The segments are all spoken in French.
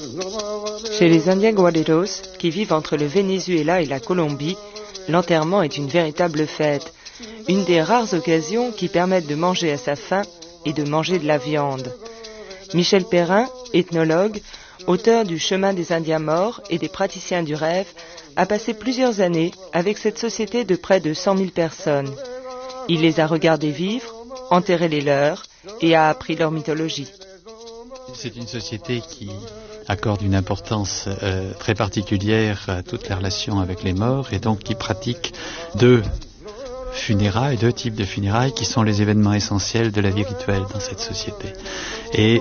Chez les Indiens Guaridos, qui vivent entre le Venezuela et la Colombie, l'enterrement est une véritable fête, une des rares occasions qui permettent de manger à sa faim et de manger de la viande. Michel Perrin, ethnologue, auteur du Chemin des Indiens morts et des praticiens du rêve, a passé plusieurs années avec cette société de près de 100 000 personnes. Il les a regardés vivre, enterré les leurs et a appris leur mythologie. C'est une société qui accorde une importance très particulière à toutes les relations avec les morts et donc qui pratique deux types de funérailles qui sont les événements essentiels de la vie rituelle dans cette société. Et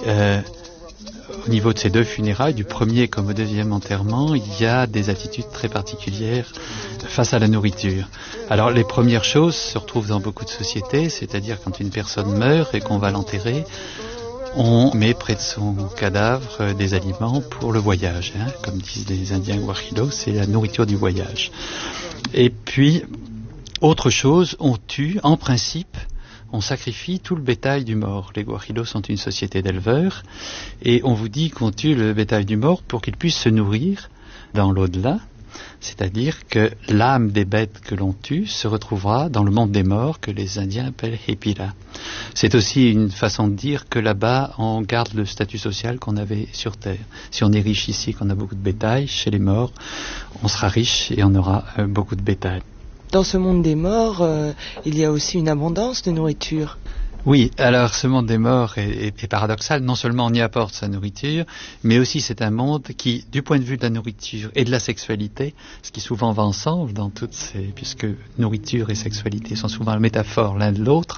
au niveau de ces deux funérailles, du premier comme au deuxième enterrement, il y a des attitudes très particulières face à la nourriture. Alors les premières choses se retrouvent dans beaucoup de sociétés, c'est-à-dire quand une personne meurt et qu'on va l'enterrer, on met près de son cadavre des aliments pour le voyage. Comme disent les Indiens Guajillos, c'est la nourriture du voyage. Et puis, autre chose, on tue, en principe, on sacrifie tout le bétail du mort. Les Guajillos sont une société d'éleveurs et on vous dit qu'on tue le bétail du mort pour qu'il puisse se nourrir dans l'au-delà. C'est-à-dire que l'âme des bêtes que l'on tue se retrouvera dans le monde des morts que les Indiens appellent Hepila. C'est aussi une façon de dire que là-bas on garde le statut social qu'on avait sur Terre. Si on est riche ici, qu'on a beaucoup de bétail, chez les morts, on sera riche et on aura beaucoup de bétail. Dans ce monde des morts, il y a aussi une abondance de nourriture. Oui, alors ce monde des morts est paradoxal. Non seulement on y apporte sa nourriture, mais aussi c'est un monde qui, du point de vue de la nourriture et de la sexualité, ce qui souvent va ensemble dans toutes ces, puisque nourriture et sexualité sont souvent la métaphore l'un de l'autre,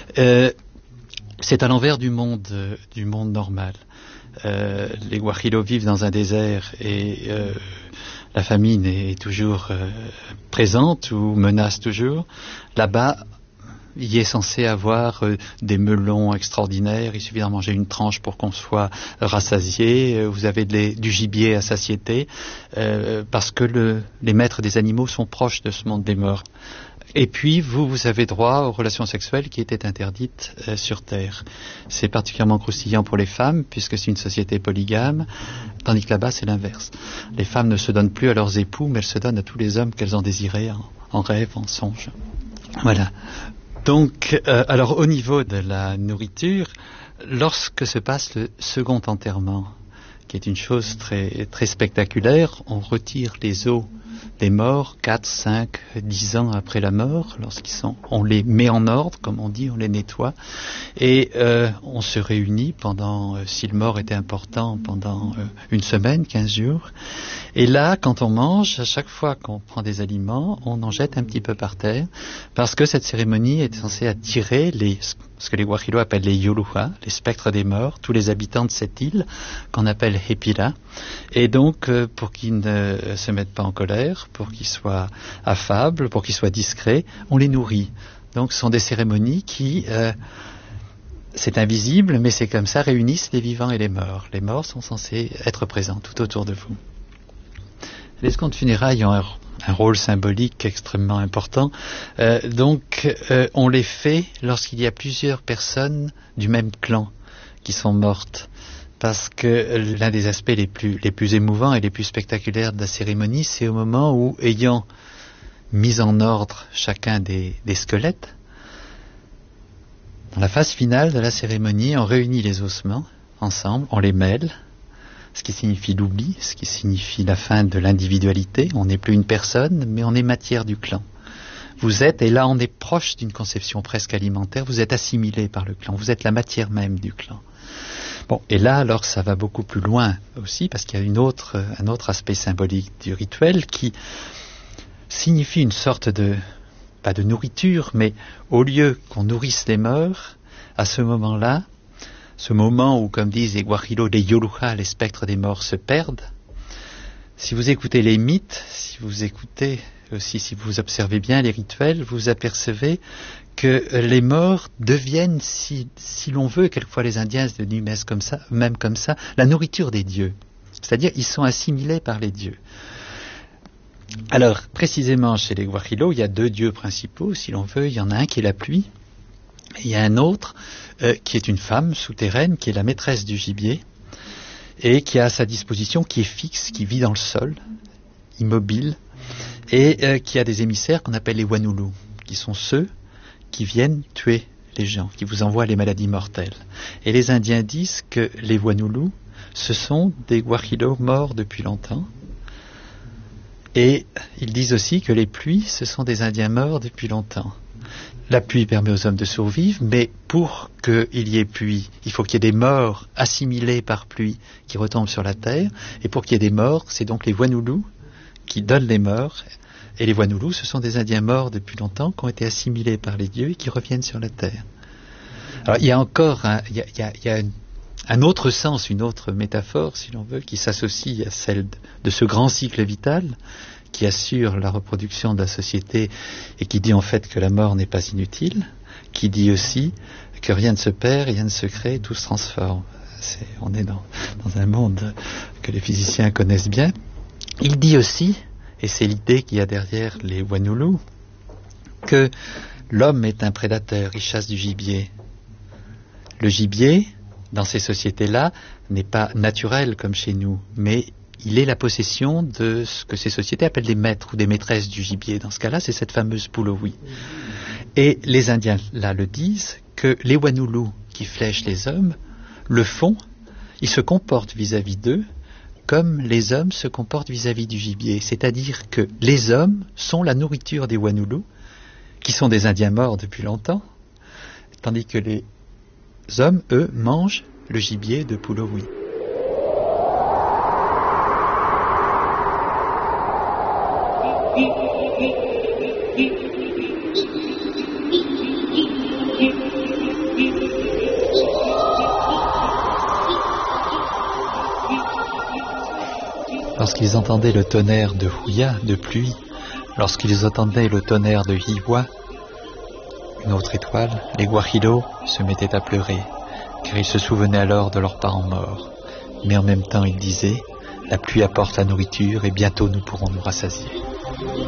c'est à l'envers du monde normal. Les Guajillos vivent dans un désert et la famine est toujours présente ou menace toujours. Là-bas, il est censé avoir des melons extraordinaires, il suffit d'en manger une tranche pour qu'on soit rassasié, vous avez du gibier à satiété, parce que les maîtres des animaux sont proches de ce monde des morts. Et puis, vous avez droit aux relations sexuelles qui étaient interdites sur Terre. C'est particulièrement croustillant pour les femmes, puisque c'est une société polygame, tandis que là-bas, c'est l'inverse. Les femmes ne se donnent plus à leurs époux, mais elles se donnent à tous les hommes qu'elles ont désirés en rêve, en songe. Voilà. Donc, alors au niveau de la nourriture, lorsque se passe le second enterrement, qui est une chose très, très spectaculaire, on retire les os des morts 4, 5, 10 ans après la mort, on les met en ordre, comme on dit, on les nettoie, et on se réunit pendant, si le mort était important, pendant une semaine, 15 jours. Et là, quand on mange, à chaque fois qu'on prend des aliments, on en jette un petit peu par terre, parce que cette cérémonie est censée attirer ce que les Guajillos appellent les Yoluja, les spectres des morts, tous les habitants de cette île, qu'on appelle Hepila. Et donc, pour qu'ils ne se mettent pas en colère, pour qu'ils soient affables, pour qu'ils soient discrets, on les nourrit. Donc, ce sont des cérémonies qui, c'est invisible, mais c'est comme ça, réunissent les vivants et les morts. Les morts sont censés être présents tout autour de vous. Les secondes funérailles ont un rôle symbolique extrêmement important. On les fait lorsqu'il y a plusieurs personnes du même clan qui sont mortes. Parce que l'un des aspects les plus émouvants et les plus spectaculaires de la cérémonie, c'est au moment où, ayant mis en ordre chacun des squelettes, dans la phase finale de la cérémonie, on réunit les ossements ensemble, on les mêle, ce qui signifie l'oubli, ce qui signifie la fin de l'individualité. On n'est plus une personne, mais on est matière du clan. Et là on est proche d'une conception presque alimentaire, vous êtes assimilé par le clan, vous êtes la matière même du clan. Bon, et là alors ça va beaucoup plus loin aussi, parce qu'il y a un autre aspect symbolique du rituel qui signifie une sorte pas de nourriture, mais au lieu qu'on nourrisse les morts, à ce moment-là, ce moment où, comme disent les Guajillos, les Yoluja, les spectres des morts se perdent, si vous écoutez les mythes, si vous observez bien les rituels, vous apercevez que les morts deviennent, si l'on veut, quelquefois les Indiens se disent même comme ça, la nourriture des dieux. C'est-à-dire, ils sont assimilés par les dieux. Alors, précisément chez les Guajillos, il y a deux dieux principaux, si l'on veut. Il y en a un qui est la pluie, et il y a un autre qui est une femme souterraine, qui est la maîtresse du gibier. et qui a à sa disposition, qui est fixe, qui vit dans le sol, immobile, et qui a des émissaires qu'on appelle les Wanulu, qui sont ceux qui viennent tuer les gens, qui vous envoient les maladies mortelles. Et les Indiens disent que les Wanulu, ce sont des guajilos morts depuis longtemps. Et ils disent aussi que les pluies, ce sont des Indiens morts depuis longtemps. La pluie permet aux hommes de survivre, mais pour qu'il y ait pluie, il faut qu'il y ait des morts assimilés par pluie qui retombent sur la terre. Et pour qu'il y ait des morts, c'est donc les Wanulu qui donnent les morts. Et les Wanulu, ce sont des Indiens morts depuis longtemps qui ont été assimilés par les dieux et qui reviennent sur la terre. Alors il y a encore un autre sens, une autre métaphore, si l'on veut, qui s'associe à celle de ce grand cycle vital qui assure la reproduction de la société et qui dit en fait que la mort n'est pas inutile, qui dit aussi que rien ne se perd, rien ne se crée, tout se transforme. On est dans un monde que les physiciens connaissent bien. Il dit aussi, et c'est l'idée qu'il y a derrière les Wanulu, que l'homme est un prédateur, il chasse du gibier. Le gibier, dans ces sociétés-là, n'est pas naturel comme chez nous, mais il est la possession de ce que ces sociétés appellent des maîtres ou des maîtresses du gibier. Dans ce cas-là, c'est cette fameuse Pulowi. Et les Indiens, là, le disent, que les Wanulu qui flèchent les hommes, le font, ils se comportent vis-à-vis d'eux comme les hommes se comportent vis-à-vis du gibier. C'est-à-dire que les hommes sont la nourriture des Wanulu, qui sont des Indiens morts depuis longtemps, tandis que les hommes, eux, mangent le gibier de Pulowi. Lorsqu'ils entendaient le tonnerre de Huya, de pluie, lorsqu'ils entendaient le tonnerre de Hiwa, une autre étoile, les guajilos se mettaient à pleurer, car ils se souvenaient alors de leurs parents morts. Mais en même temps, ils disaient, la pluie apporte la nourriture et bientôt nous pourrons nous rassasier.